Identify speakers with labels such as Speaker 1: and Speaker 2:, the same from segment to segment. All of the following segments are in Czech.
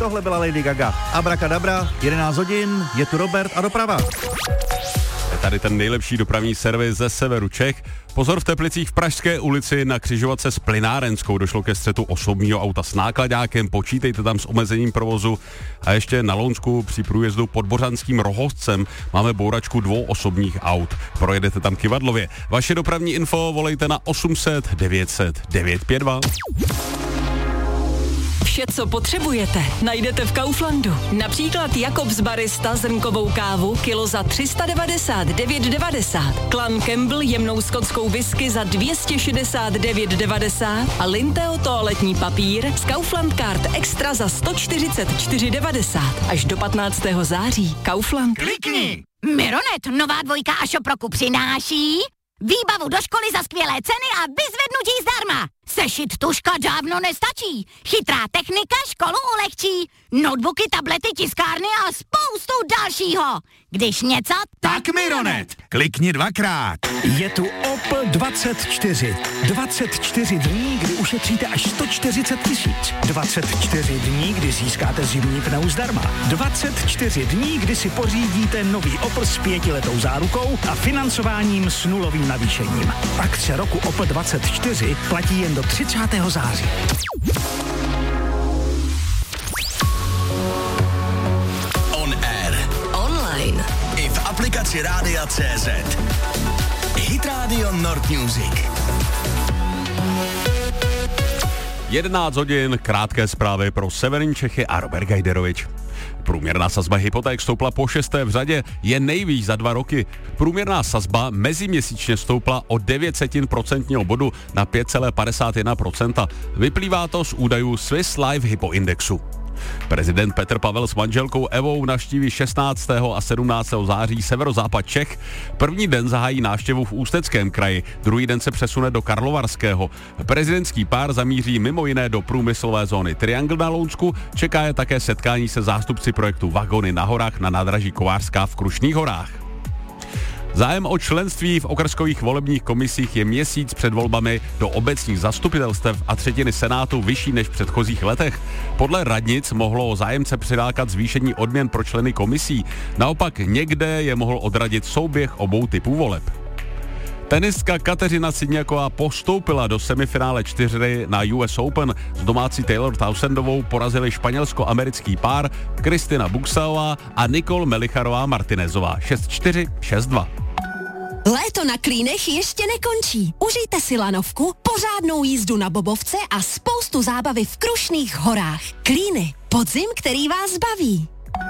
Speaker 1: tohle byla Lady Gaga. Abracadabra, 11 hodin, je tu Robert a doprava.
Speaker 2: Je tady ten nejlepší dopravní servis ze severu Čech. Pozor, v Teplicích v Pražské ulici na křižovatce s Plynárenskou došlo ke střetu osobního auta s nákladákem, počítejte tam s omezením provozu. A ještě na Lounsku při průjezdu pod Bořanským Rohozcem máme bouračku 2 osobních aut. Projedete tam kyvadlově. Vaše dopravní info volejte na 800 900 952.
Speaker 3: Vše, co potřebujete, najdete v Kauflandu. Například Jakobs Barista zrnkovou kávu kilo za 399,90. Clan Campbell jemnou skotskou whisky za 269,90 a Linteo toaletní papír z Kaufland Card Extra za 144,90. Až do 15. září. Kaufland.
Speaker 4: Klikni! Mironet, nová 2 Ashop přináší výbavu do školy za skvělé ceny a vyzvednutí zdarma. Sešit tuška dávno nestačí. Chytrá technika školu ulehčí. Notebooky, tablety, tiskárny a spoustu dalšího. Když něco,
Speaker 5: tak Mironet. Klikni 2krát.
Speaker 6: Je tu Opel 24. 24 dní, kdy ušetříte až 140 000. 24 dní, kdy získáte zimní pneu zdarma. 24 dní, kdy si pořídíte nový Opel s 5letou zárukou a financováním s nulovým navýšením. Akce roku Opel 24 platí jen do 30. září.
Speaker 5: On air.
Speaker 3: Online.
Speaker 5: I v aplikaci Rádia.cz. Hit Radio Nord Music.
Speaker 2: 11 hodin, krátké zprávy pro severní Čechy a Robert Gajderovič. Průměrná sazba hypoték stoupla po 6. v řadě, je nejvíc za 2 roky. Průměrná sazba meziměsíčně stoupla o 0,9% bodu na 5,51%. Vyplývá to z údajů Swiss Life Hypo Indexu. Prezident Petr Pavel s manželkou Evou navštíví 16. a 17. září severozápad Čech. První den zahájí návštěvu v Ústeckém kraji, druhý den se přesune do Karlovarského. Prezidentský pár zamíří mimo jiné do průmyslové zóny Triangle na Lounsku, čeká je také setkání se zástupci projektu Vagony na horách na nádraží Kovářská v Krušných horách. Zájem o členství v okrskových volebních komisích je měsíc před volbami do obecních zastupitelstev a 1/3 senátu vyšší než v předchozích letech. Podle radnic mohlo zájemce přilákat zvýšení odměn pro členy komisí. Naopak někde je mohl odradit souběh obou typů voleb. Tenistka Kateřina Siniaková postoupila do semifinále 4 na US Open. S domácí Taylor Townsendovou porazili španělsko-americký pár Kristina Buxaová a Nicole Melicharová Martinezová 6-4, 6-2.
Speaker 7: Léto na Klínech ještě nekončí. Užijte si lanovku, pořádnou jízdu na bobovce a spoustu zábavy v Krušných horách. Klíny, podzim, který vás baví.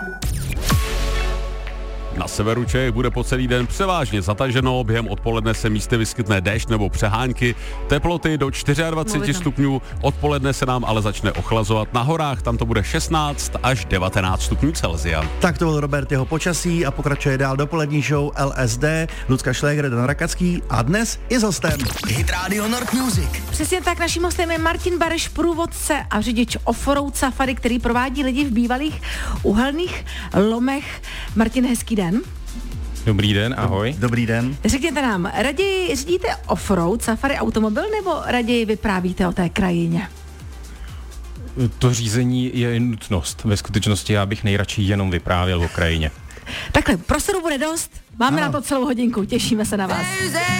Speaker 2: Na severu Čech bude po celý den převážně zataženo, během odpoledne se místy vyskytne déšť nebo přehánky, teploty do 24 stupňů, odpoledne se nám ale začne ochlazovat, na horách tam to bude 16 až 19 stupňů Celsia.
Speaker 1: Tak to byl Robert, jeho počasí a pokračuje dál dopolední show LSD, Lucka Šléger, Dan Rakacký a dnes i s hostem.
Speaker 5: Hit Radio Nord Music.
Speaker 8: Přesně tak, naším hostem je Martin Bareš, průvodce a řidič offroad safari, který provádí lidi v bývalých uhelných lomech. Martin, hezký den.
Speaker 9: Dobrý den, ahoj.
Speaker 1: Dobrý den.
Speaker 8: Řekněte nám, raději řídíte offroad safari automobil nebo raději vyprávíte o té krajině?
Speaker 9: To řízení je nutnost. Ve skutečnosti já bych nejradši jenom vyprávěl o krajině.
Speaker 8: Takhle, prostoru bude dost, máme na to celou hodinku, těšíme se na vás.